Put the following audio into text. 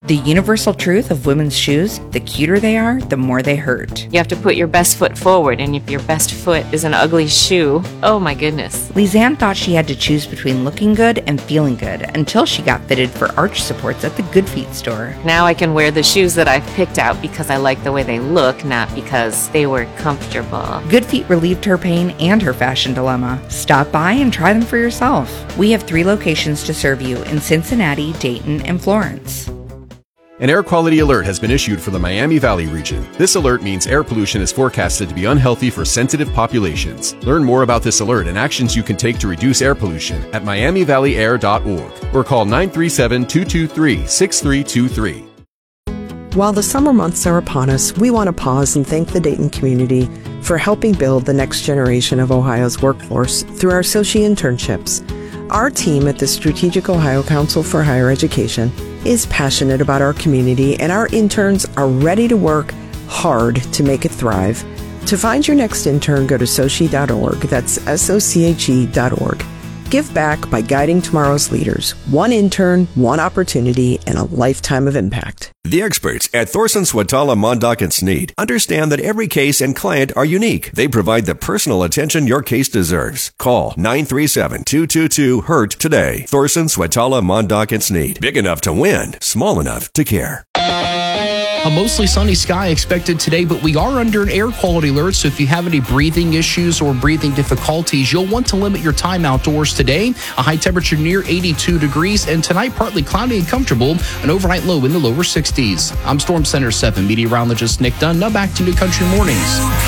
The universal truth of women's shoes, the cuter they are, the more they hurt. You have to put your best foot forward, and if your best foot is an ugly shoe, oh my goodness. Lisanne thought she had to choose between looking good and feeling good until she got fitted for arch supports at the Good Feet store. Now I can wear the shoes that I've picked out because I like the way they look, not because they were comfortable. Good Feet relieved her pain and her fashion dilemma. Stop by and try them for yourself. We have 3 locations to serve you in Cincinnati, Dayton, and Florence. An air quality alert has been issued for the Miami Valley region. This alert means air pollution is forecasted to be unhealthy for sensitive populations. Learn more about this alert and actions you can take to reduce air pollution at miamivalley.air.org or call 937-223-6323. While the summer months are upon us, we want to pause and thank the Dayton community for helping build the next generation of Ohio's workforce through our Sochi internships. Our team at the Strategic Ohio Council for Higher Education is passionate about our community, and our interns are ready to work hard to make it thrive. To find your next intern, go to Sochi.org. That's SOCHE.org. Give back by guiding tomorrow's leaders. One intern, one opportunity, and a lifetime of impact. The experts at Thorson, Swatala, Mondock & Sneed understand that every case and client are unique. They provide the personal attention your case deserves. Call 937-222-HURT today. Thorson, Swatala, Mondock & Sneed. Big enough to win, small enough to care. A mostly sunny sky expected today, but we are under an air quality alert, so if you have any breathing issues or breathing difficulties, you'll want to limit your time outdoors today. A high temperature near 82 degrees, and tonight partly cloudy and comfortable, an overnight low in the lower 60s. I'm Storm Center 7 meteorologist Nick Dunn. Now back to New Country Mornings.